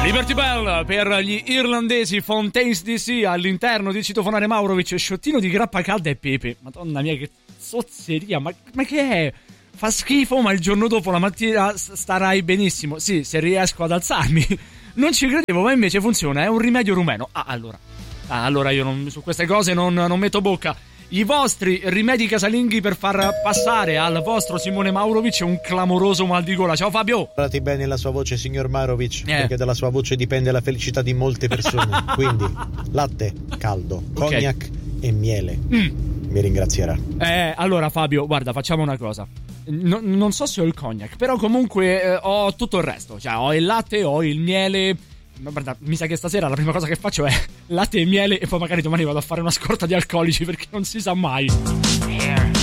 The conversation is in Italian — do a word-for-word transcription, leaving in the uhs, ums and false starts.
Liberty Bell per gli irlandesi Fontaines D C all'interno di Citofonare Maurovic, sciottino di grappa calda e pepe. Madonna mia, che zozzeria, ma, ma che è? Fa schifo, ma il giorno dopo la mattina starai benissimo. Sì, se riesco ad alzarmi. Non ci credevo, ma invece funziona, è un rimedio rumeno. Ah, allora. Ah, allora io non, su queste cose non, non metto bocca. I vostri rimedi casalinghi per far passare al vostro Simone Maurovic un clamoroso mal di gola. Ciao Fabio. Guardate bene la sua voce, signor Maurovic, eh. perché dalla sua voce dipende la felicità di molte persone. Quindi latte caldo, cognac okay. e miele. Mm. Mi ringrazierà. Eh, allora Fabio, guarda, facciamo una cosa. No, non so se ho il cognac, però comunque eh, ho tutto il resto. Cioè, ho il latte, ho il miele. Ma guarda, mi sa che stasera la prima cosa che faccio è latte e miele, e poi magari domani vado a fare una scorta di alcolici, perché non si sa mai. Here.